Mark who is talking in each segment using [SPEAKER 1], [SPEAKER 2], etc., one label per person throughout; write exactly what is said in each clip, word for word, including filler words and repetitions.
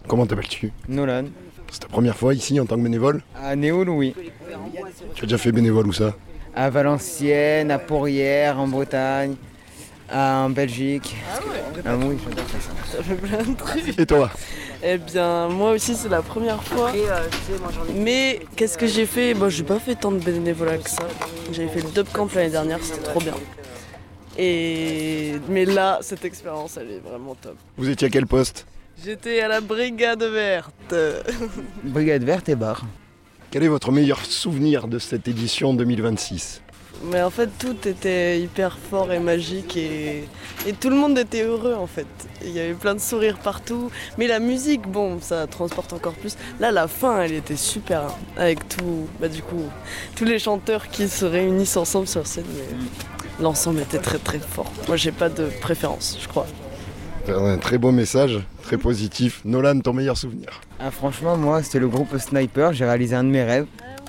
[SPEAKER 1] Comment t'appelles-tu?
[SPEAKER 2] Nolan.
[SPEAKER 1] C'est ta première fois ici en tant que bénévole?
[SPEAKER 2] À Néoul, oui.
[SPEAKER 1] Tu as déjà fait bénévole où ça?
[SPEAKER 2] À Valenciennes, à Pourrières, en Bretagne, à- en Belgique.
[SPEAKER 3] Ah ouais.
[SPEAKER 2] Ah oui, j'adore faire ça.
[SPEAKER 3] Ça fait plein de trucs.
[SPEAKER 1] Et toi?
[SPEAKER 3] Eh bien, moi aussi, c'est la première fois. Mais qu'est-ce que j'ai fait? Bon, j'ai pas fait tant de bénévolat que ça. J'avais fait le Dub Camp l'année dernière, c'était trop bien. Et... Mais là, cette expérience, elle est vraiment top.
[SPEAKER 1] Vous étiez à quel poste?
[SPEAKER 3] J'étais à la Brigade Verte.
[SPEAKER 2] Brigade verte et bar.
[SPEAKER 1] Quel est votre meilleur souvenir de cette édition deux mille vingt-six?
[SPEAKER 3] Mais en fait, tout était hyper fort et magique et... et tout le monde était heureux en fait. Il y avait plein de sourires partout. Mais la musique, bon, ça transporte encore plus. Là, la fin, elle était super, hein, avec tout, bah du coup, tous les chanteurs qui se réunissent ensemble sur scène. Mais l'ensemble était très très fort. Moi, j'ai pas de préférence, je crois.
[SPEAKER 1] Un très beau message, très positif. Nolan, ton meilleur souvenir?
[SPEAKER 2] Ah, franchement, moi, c'était le groupe Sniper. J'ai réalisé un de mes rêves.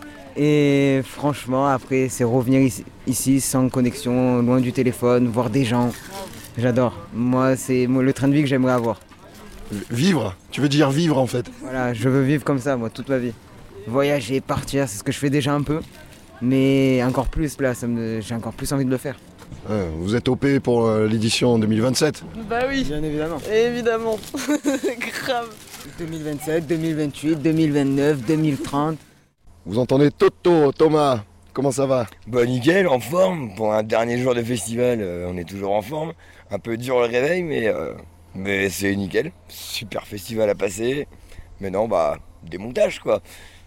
[SPEAKER 2] Et franchement, après, c'est revenir ici, ici sans connexion, loin du téléphone, voir des gens. J'adore. Moi, c'est moi, le train de vie que j'aimerais avoir.
[SPEAKER 1] Vivre? Tu veux dire vivre en fait?
[SPEAKER 2] Voilà, je veux vivre comme ça, moi, toute ma vie. Voyager, partir, c'est ce que je fais déjà un peu. Mais encore plus, là, ça me... j'ai encore plus envie de le faire.
[SPEAKER 1] Euh, Vous êtes O P pour euh, l'édition deux mille vingt-sept?
[SPEAKER 3] Bah oui,
[SPEAKER 2] Bien évidemment.
[SPEAKER 3] évidemment. Grave.
[SPEAKER 2] deux mille vingt-sept, deux mille vingt-huit, deux mille vingt-neuf, deux mille trente.
[SPEAKER 1] Vous entendez Toto, Thomas? Comment ça va?
[SPEAKER 4] Bah nickel, en forme. Pour un dernier jour de festival, euh, on est toujours en forme. Un peu dur le réveil, mais, euh, mais c'est nickel. Super festival à passer. Maintenant, bah, démontage quoi.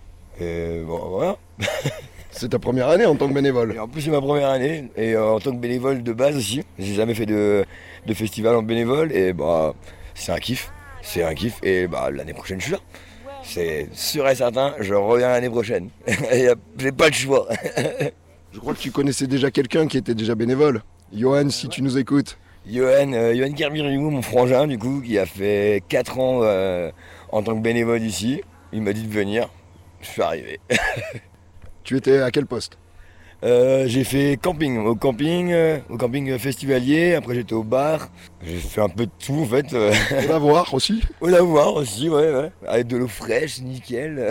[SPEAKER 4] Et bon, voilà.
[SPEAKER 1] C'est ta première année en tant que bénévole?
[SPEAKER 4] Et en plus, c'est ma première année. Et euh, en tant que bénévole de base aussi. J'ai jamais fait de, de festival en bénévole. Et bah, c'est un kiff. C'est un kiff. Et bah, l'année prochaine, je suis là. C'est sûr et certain, je reviens l'année prochaine. Et j'ai pas le choix.
[SPEAKER 1] Je crois que tu connaissais déjà quelqu'un qui était déjà bénévole. Johan, si tu nous écoutes.
[SPEAKER 4] Johan, euh, Johan Kerbiriou, mon frangin du coup, qui a fait quatre ans euh, en tant que bénévole ici. Il m'a dit de venir. Je suis arrivé.
[SPEAKER 1] Tu étais à quel poste?
[SPEAKER 4] Euh, j'ai fait camping, au camping, euh, au camping festivalier, après j'étais au bar, j'ai fait un peu de tout en fait. euh,
[SPEAKER 1] Au lavoir aussi.
[SPEAKER 4] Au lavoir aussi, ouais, ouais, avec de l'eau fraîche, nickel.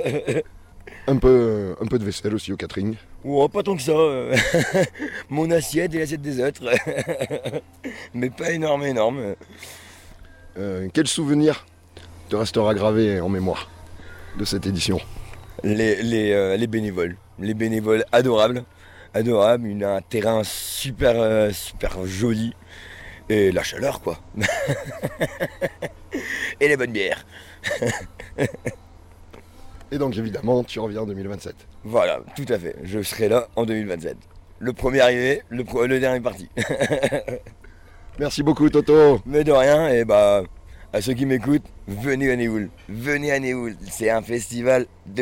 [SPEAKER 1] Un peu, un peu de vaisselle aussi au catering.
[SPEAKER 4] Oh, pas tant que ça, euh, mon assiette et l'assiette des autres, mais pas énorme, énorme.
[SPEAKER 1] Euh, quel souvenir te restera gravé en mémoire de cette édition?
[SPEAKER 4] Les, les, euh, les bénévoles, les bénévoles adorables, adorables, une, un terrain super, euh, super joli, et la chaleur quoi, et les bonnes bières.
[SPEAKER 1] Et donc évidemment, tu reviens en deux mille vingt-sept.
[SPEAKER 4] Voilà, tout à fait, je serai là en deux mille vingt-sept. Le premier arrivé, le, pro- le dernier parti.
[SPEAKER 1] Merci beaucoup Toto.
[SPEAKER 4] Mais de rien, et bah, à ceux qui m'écoutent, venez à Néoul, venez à Néoul, c'est un festival de